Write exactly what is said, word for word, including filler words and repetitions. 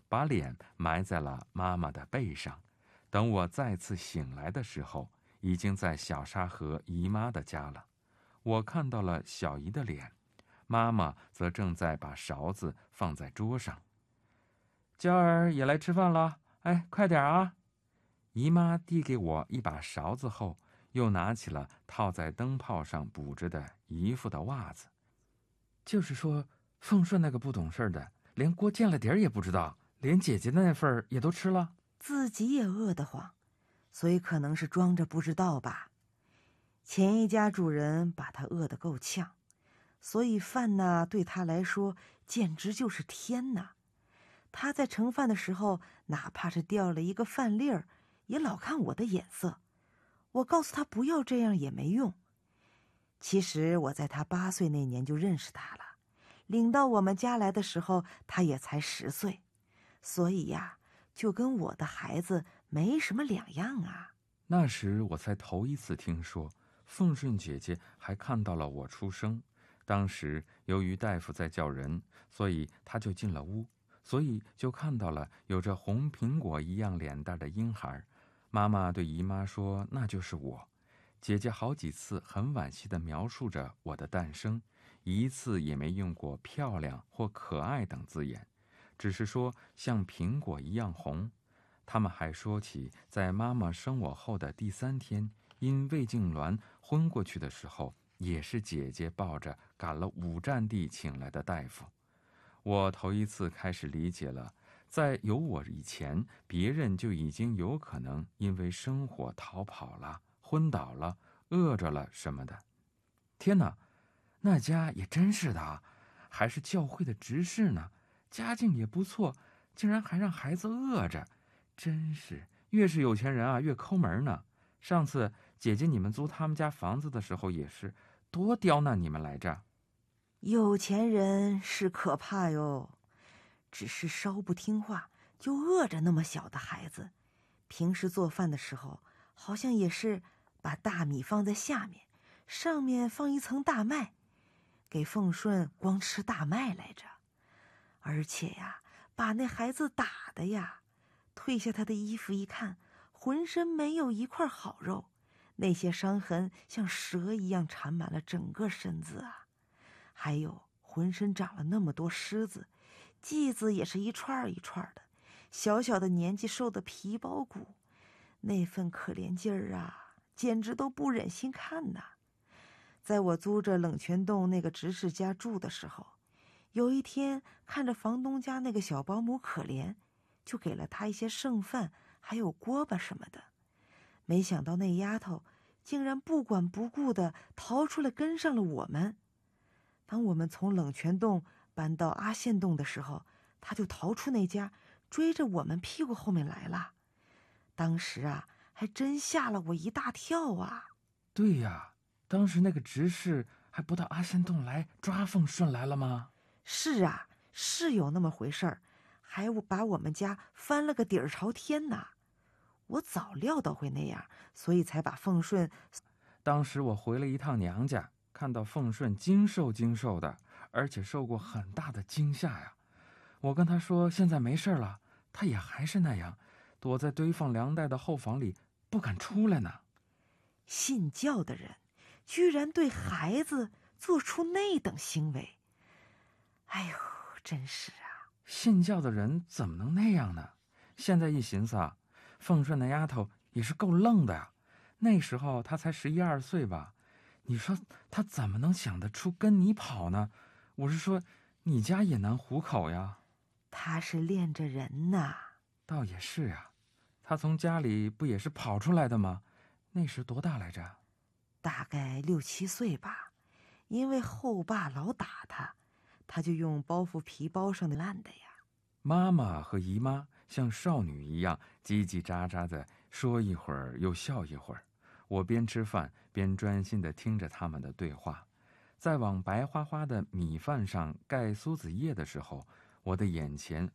把脸埋在了妈妈的背上。等我再次醒来的时候，已经在小沙河姨妈的家了。我看到了小姨的脸，妈妈则正在把勺子放在桌上。娇儿也来吃饭了，哎，快点啊！姨妈递给我一把勺子后，又拿起了套在灯泡上补着的姨父的袜子。就是说，凤顺那个不懂事的，连锅见了底儿也不知道，连姐姐的那份也都吃了， 自己也饿得慌，所以可能是装着不知道吧。前一家主人把他饿得够呛，所以饭呢对他来说简直就是天哪。他在盛饭的时候，哪怕是掉了一个饭粒儿，也老看我的眼色。我告诉他不要这样也没用。其实我在他八岁那年就认识他了，领到我们家来的时候，他也才十岁，所以呀，就跟我的孩子没什么两样啊。 那时我才头一次听说，凤顺姐姐还看到了我出生。当时由于大夫在叫人，所以她就进了屋，所以就看到了有着红苹果一样脸蛋的婴孩。妈妈对姨妈说那就是我。姐姐好几次很惋惜地描述着我的诞生，一次也没用过漂亮或可爱等字眼，只是说像苹果一样红。他们还说起在妈妈生我后的第三天，因胃痉挛昏过去的时候，也是姐姐抱着赶了五站地请来的大夫。我头一次开始理解了，在有我以前，别人就已经有可能因为生活逃跑了，昏倒了，饿着了什么的。天哪，那家也真是的啊，还是教会的执事呢，家境也不错，竟然还让孩子饿着，真是越是有钱人啊，越抠门呢。上次姐姐你们租他们家房子的时候，也是多刁难你们来着。 有钱人是可怕哟，只是稍不听话就饿着那么小的孩子。平时做饭的时候，好像也是把大米放在下面，上面放一层大麦，给凤顺光吃大麦来着。而且呀，把那孩子打的呀，褪下他的衣服一看，浑身没有一块好肉，那些伤痕像蛇一样缠满了整个身子啊。还有浑身长了那么多虱子，剂子也是一串一串的，小小的年纪瘦得皮包骨，那份可怜劲儿啊，简直都不忍心看呐。在我租着冷泉洞那个执事家住的时候，有一天看着房东家那个小保姆可怜，就给了她一些剩饭还有锅巴什么的。没想到那丫头竟然不管不顾地逃出来跟上了我们。当我们从冷泉洞搬到阿县洞的时候，他就逃出那家，追着我们屁股后面来了。当时啊，还真吓了我一大跳啊！ 对呀，当时那个执事还不到阿仙洞来抓凤顺来了吗？ 是啊，是有那么回事儿，还把我们家翻了个底儿朝天呐。我早料到会那样，所以才把凤顺…… 当时我回了一趟娘家，看到凤顺精瘦精瘦的，而且受过很大的惊吓呀。我跟他说现在没事了，他也还是那样，躲在堆放粮袋的后房里不敢出来呢。 信教的人居然对孩子做出那等行为，哎呦，真是啊！ 信教的人怎么能那样呢？现在一寻思啊，凤顺那丫头也是够愣的呀。那时候她才十一二岁吧，你说她怎么能想得出跟你跑呢？我是说，你家也难糊口呀。 她是恋着人呐。 倒也是呀，她从家里不也是跑出来的吗？那时多大来着？ 大概六七岁吧。因为后爸老打她，她就用包袱皮包上的烂的呀。 妈妈和姨妈像少女一样叽叽喳喳的说一会儿又笑一会儿，我边吃饭边专心地听着他们的对话。在往白花花的米饭上盖苏子叶的时候，我的眼前